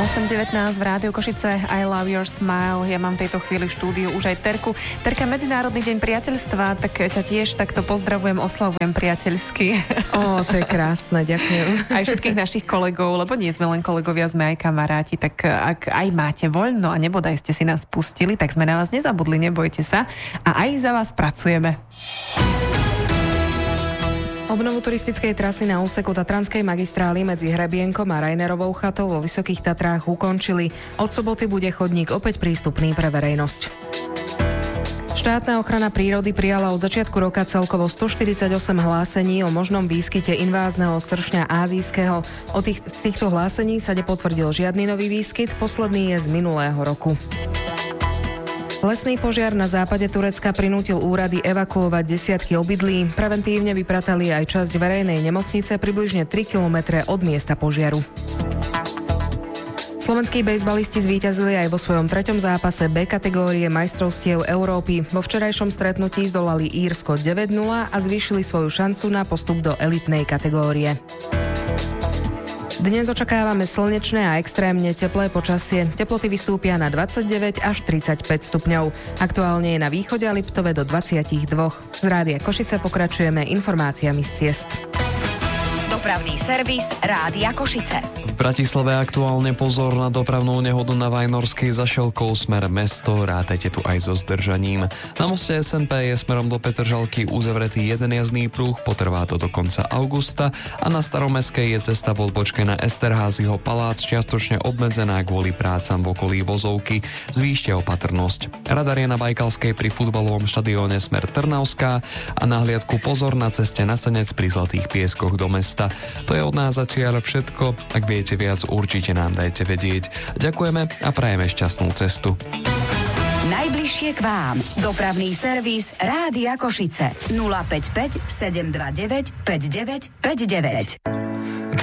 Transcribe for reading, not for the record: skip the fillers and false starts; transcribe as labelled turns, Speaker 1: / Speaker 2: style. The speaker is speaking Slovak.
Speaker 1: 8.19 v Rádiu Košice. I love your smile. Ja mám v tejto chvíli v štúdiu už aj Terku. Terka, Medzinárodný deň priateľstva, tak ťa tiež takto pozdravujem, oslavujem priateľsky.
Speaker 2: To je krásne, ďakujem.
Speaker 1: Aj všetkých našich kolegov, lebo nie sme len kolegovia, sme aj kamaráti, tak ak aj máte voľno a nebodaj ste si nás pustili, tak sme na vás nezabudli, nebojte sa. A aj za vás pracujeme.
Speaker 2: Obnovu turistickej trasy na úseku Tatranskej magistrály medzi Hrebienkom a Rajnerovou chatou vo Vysokých Tatrách ukončili. Od soboty bude chodník opäť prístupný pre verejnosť. Štátna ochrana prírody prijala od začiatku roka celkovo 148 hlásení o možnom výskyte invázneho sršňa ázijského. Z týchto hlásení sa nepotvrdil žiadny nový výskyt, posledný je z minulého roku. Lesný požiar na západe Turecka prinútil úrady evakuovať desiatky obydlí. Preventívne vypratali aj časť verejnej nemocnice približne 3 kilometre od miesta požiaru. Slovenskí bejsbalisti zvíťazili aj vo svojom 3. zápase B kategórie majstrovstiev Európy. Vo včerajšom stretnutí zdolali Írsko 9-0 a zvýšili svoju šancu na postup do elitnej kategórie. Dnes očakávame slnečné a extrémne teplé počasie. Teploty vystúpia na 29 až 35 stupňov. Aktuálne je na východe a Liptove do 22. Z Rádia Košice pokračujeme informáciami z ciest.
Speaker 3: Dopravný servis Rádia Košice.
Speaker 4: V Bratislave aktuálne pozor na dopravnú nehodu na Vajnorskej zašelkou smer mesto, rátajte tu aj so zdržaním. Na moste SNP je smerom do Petržalky uzavretý jeden jazdný pruh, potrvá to do konca augusta a na Staromestskej je cesta v odbočke na Esterházyho palác čiastočne obmedzená kvôli prácam v okolí Vozovky. Zvýšte opatrnosť. Radar je na Bajkalskej pri futbalovom štadióne smer Trnavská a na hliadku pozor na ceste na Senec pri Zlatých pieskoch do mesta. To je od nás zatiaľ všetko. Ak viete viac, určite nám dajte vedieť. Ďakujeme a prajeme šťastnú cestu.
Speaker 3: Najbližšie k vám. Dopravný servis Rádia Košice. 055 729 5959.